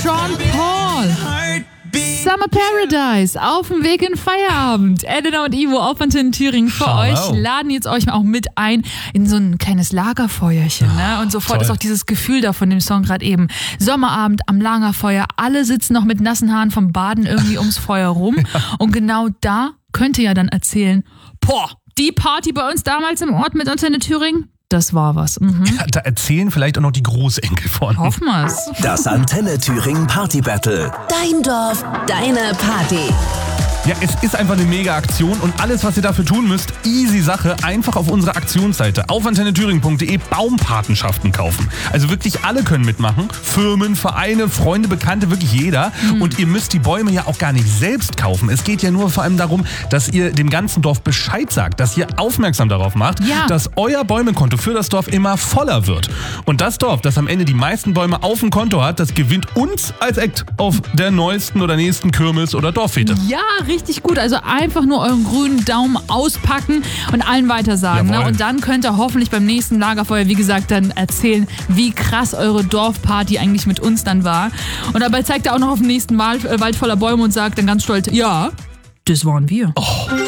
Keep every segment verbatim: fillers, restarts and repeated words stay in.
Sean Paul. Summer Paradise auf dem Weg in Feierabend. Elena und Ivo auf Antenne Thüringen für Schau. euch laden jetzt euch auch mit ein in so ein kleines Lagerfeuerchen. Ne? Und sofort toll. ist auch dieses Gefühl da von dem Song gerade eben. Sommerabend am Lagerfeuer, alle sitzen noch mit nassen Haaren vom Baden irgendwie ums Feuer rum. Ja. Und genau da könnt ihr ja dann erzählen, boah, die Party bei uns damals im Ort mit Antenne Thüringen, das war was. Mhm. Ja, da erzählen vielleicht auch noch die Großenkel von. Hoffen wir's. Das Antenne Thüringen Party Battle. Dein Dorf, deine Party. Ja, es ist einfach eine Mega-Aktion und alles, was ihr dafür tun müsst, easy Sache, einfach auf unserer Aktionsseite auf antenne thüringen punkt de Baumpatenschaften kaufen. Also wirklich alle können mitmachen. Firmen, Vereine, Freunde, Bekannte, wirklich jeder. Mhm. Und ihr müsst die Bäume ja auch gar nicht selbst kaufen. Es geht ja nur vor allem darum, dass ihr dem ganzen Dorf Bescheid sagt, dass ihr aufmerksam darauf macht, ja. dass euer Bäumekonto für das Dorf immer voller wird. Und das Dorf, das am Ende die meisten Bäume auf dem Konto hat, das gewinnt uns als Act auf der neuesten oder nächsten Kirmes oder Dorffete. Ja, richtig gut. Also einfach nur euren grünen Daumen auspacken und allen weitersagen. Ne? Und dann könnt ihr hoffentlich beim nächsten Lagerfeuer, wie gesagt, dann erzählen, wie krass eure Dorfparty eigentlich mit uns dann war. Und dabei zeigt ihr auch noch auf den nächsten Wald, äh, Wald voller Bäume und sagt dann ganz stolz, ja, das waren wir. Oh.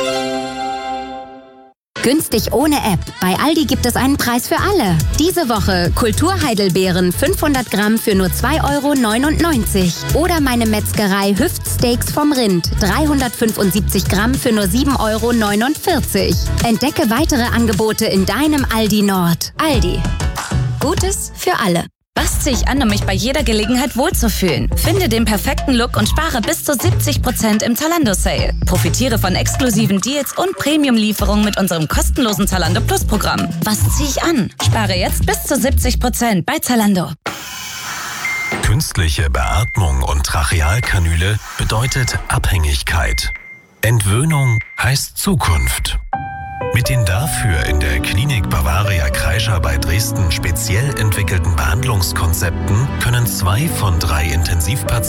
Günstig ohne App. Bei Aldi gibt es einen Preis für alle. Diese Woche Kulturheidelbeeren fünfhundert Gramm für nur zwei Euro neunundneunzig. Oder meine Metzgerei Hüftsteaks vom Rind dreihundertfünfundsiebzig Gramm für nur sieben Euro neunundvierzig. Entdecke weitere Angebote in deinem Aldi Nord. Aldi. Gutes für alle. Was ziehe ich an, um mich bei jeder Gelegenheit wohlzufühlen? Finde den perfekten Look und spare bis zu siebzig Prozent im Zalando-Sale. Profitiere von exklusiven Deals und Premium-Lieferungen mit unserem kostenlosen Zalando Plus-Programm. Was ziehe ich an? Spare jetzt bis zu siebzig Prozent bei Zalando. Künstliche Beatmung und Trachealkanüle bedeutet Abhängigkeit. Entwöhnung heißt Zukunft. Mit den dafür in der Klinik Bavaria Kreischer bei Dresden speziell entwickelten Behandlungskonzepten können zwei von drei Intensivpatienten